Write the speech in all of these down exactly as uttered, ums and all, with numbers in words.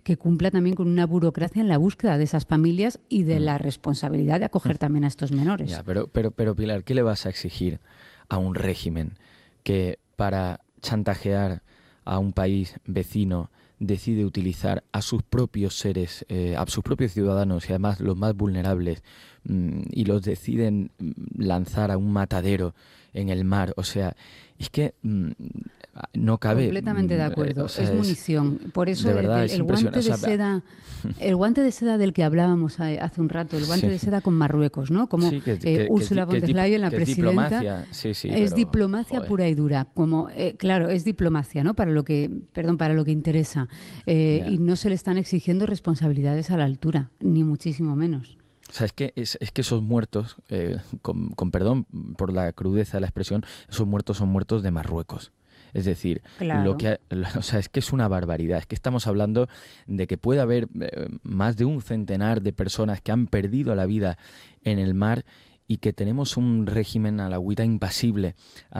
que cumpla también con una burocracia en la búsqueda de esas familias y de Mm. la responsabilidad de acoger también a estos menores. Ya, pero, pero, pero Pilar, ¿qué le vas a exigir a un régimen que para chantajear a un país vecino decide utilizar a sus propios seres, eh, a sus propios ciudadanos y además los más vulnerables mm, y los deciden mm, lanzar a un matadero en el mar? O sea, es que mm, no cabe, Completamente de mm, eh, o acuerdo. sea, Es es munición. Por eso de el, verdad el- es el guante impresionante. de O sea, seda, el guante de seda del que hablábamos a- hace un rato, el guante sí, de seda con Marruecos, ¿no? Como sí, que, eh, que, que es, di- Úrsula que von es der dip- Leyen, la que es presidenta, diplomacia, sí, sí, es pero diplomacia joder, pura y dura. Como, eh, claro, es diplomacia, ¿no? Para lo que, perdón, para lo que interesa. Eh, y ya. no se le están exigiendo responsabilidades a la altura, ni muchísimo menos. O sea, es que, es, es que esos muertos, eh, con, con perdón por la crudeza de la expresión, esos muertos son muertos de Marruecos. Es decir, lo Claro. que, ha- lo- o sea, es que es una barbaridad. Es que estamos hablando de que puede haber eh, más de un centenar de personas que han perdido la vida en el mar y que tenemos un régimen alauita impasible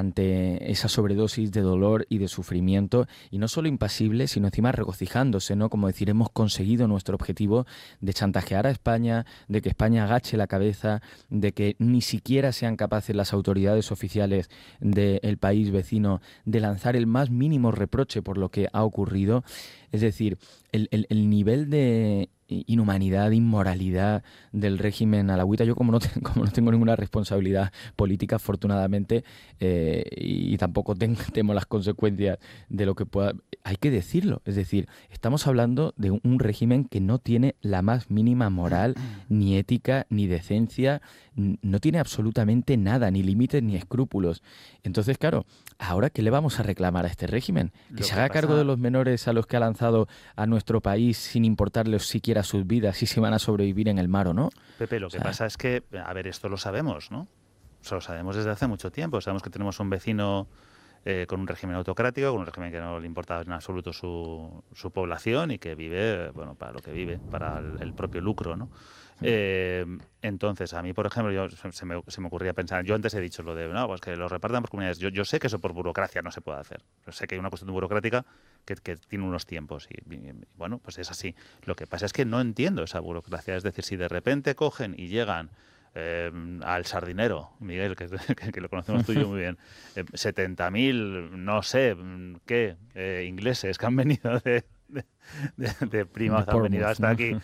ante esa sobredosis de dolor y de sufrimiento, y no solo impasible, sino encima regocijándose, ¿no? Como decir, hemos conseguido nuestro objetivo de chantajear a España, de que España agache la cabeza, de que ni siquiera sean capaces las autoridades oficiales del país vecino de lanzar el más mínimo reproche por lo que ha ocurrido. Es decir, el, el- el nivel de inhumanidad, inmoralidad del régimen alauita, yo como no, te- como no tengo ninguna responsabilidad política, afortunadamente, eh, y, y tampoco ten- temo las consecuencias de lo que pueda, hay que decirlo. Es decir, estamos hablando de un, un régimen que no tiene la más mínima moral, ni ética, ni decencia, n- no tiene absolutamente nada, ni límites, ni escrúpulos. Entonces, claro, ¿ahora qué le vamos a reclamar a este régimen? ¿Que Lo se que haga cargo de pasa, los menores a los que ha lanzado a nuestro país sin importarles siquiera sus vidas, si se van a sobrevivir en el mar o no? O Pepe, lo que sea, pasa es que, a ver, esto lo sabemos, ¿no? O sea, lo sabemos desde hace mucho tiempo. Sabemos que tenemos un vecino eh, con un régimen autocrático, con un régimen que no le importa en absoluto su, su población y que vive, bueno, para lo que vive, para el, el propio lucro, ¿no? Eh, entonces, a mí, por ejemplo, yo, se, se me, se me ocurría pensar, yo antes he dicho lo de, no, pues que lo repartan por comunidades. Yo, yo sé que eso por burocracia no se puede hacer. Yo sé que hay una cuestión burocrática que, que tiene unos tiempos y, y, y, bueno, pues es así. Lo que pasa es que no entiendo esa burocracia. Es decir, si de repente cogen y llegan eh, al Sardinero, Miguel, que, que, que lo conocemos tú y yo muy bien, eh, setenta mil, no sé, qué, eh, ingleses que han venido de... De, de, de Plymouth de han venido Portsmouth, hasta ¿no? aquí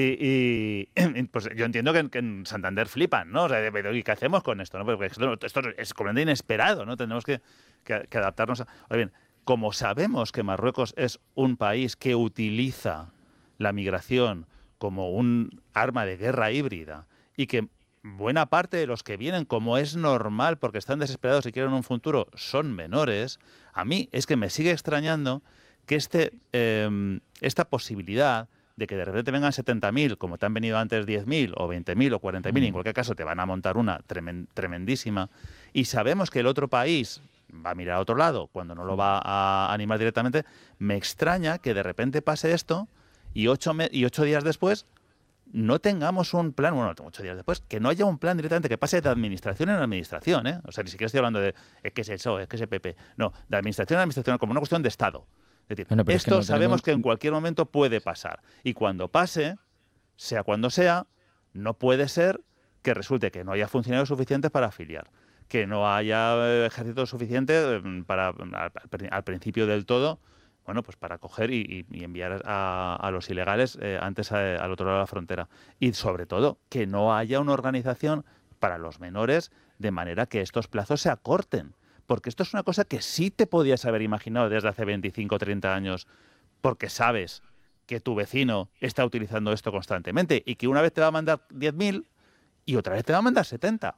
y, y, pues yo entiendo que en, que en Santander flipan, ¿no? O sea, pero ¿y qué hacemos con esto? ¿No? Porque esto, esto es completamente inesperado, ¿no? Tenemos que, que, que adaptarnos a... Ahora bien, como sabemos que Marruecos es un país que utiliza la migración como un arma de guerra híbrida y que buena parte de los que vienen, como es normal, porque están desesperados y quieren un futuro, son menores, a mí es que me sigue extrañando que este, eh, esta posibilidad de que de repente vengan setenta mil, como te han venido antes diez mil o veinte mil o cuarenta mil, y en cualquier caso te van a montar una tremen, tremendísima, y sabemos que el otro país va a mirar a otro lado cuando no lo va a animar directamente, me extraña que de repente pase esto y ocho, me y ocho días después no tengamos un plan, bueno, ocho días después, que no haya un plan directamente que pase de administración en administración, ¿eh? O sea, ni siquiera estoy hablando de es que es el P S O E, es que es el P P, no, de administración en administración como una cuestión de Estado. Es decir, Bueno, pero es que esto no sabemos tenemos... que en cualquier momento puede pasar. Y cuando pase, sea cuando sea, no puede ser que resulte que no haya funcionarios suficientes para afiliar, que no haya eh, ejército suficiente para, al, al principio del todo, bueno, pues para coger y, y enviar a, a los ilegales eh, antes a, al otro lado de la frontera. Y sobre todo, que no haya una organización para los menores de manera que estos plazos se acorten. Porque esto es una cosa que sí te podías haber imaginado desde hace veinticinco o treinta años, porque sabes que tu vecino está utilizando esto constantemente y que una vez te va a mandar diez mil y otra vez te va a mandar setenta.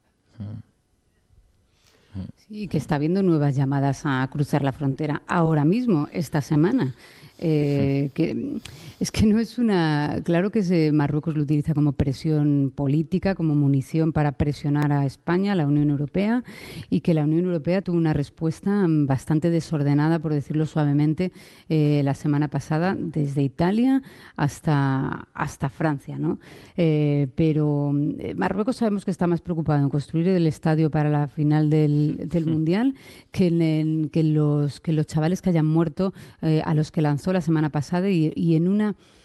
Sí, que está habiendo nuevas llamadas a cruzar la frontera ahora mismo, esta semana. Eh, que es que no es una... Claro que se, Marruecos lo utiliza como presión política, como munición para presionar a España, a la Unión Europea, y que la Unión Europea tuvo una respuesta bastante desordenada, por decirlo suavemente, eh, la semana pasada, desde Italia hasta, hasta Francia, ¿no? Eh, pero eh, Marruecos sabemos que está más preocupado en construir el estadio para la final del, del Mundial que en, en- que los, que los chavales que hayan muerto, eh, a los que lanzó la semana pasada, y, y en una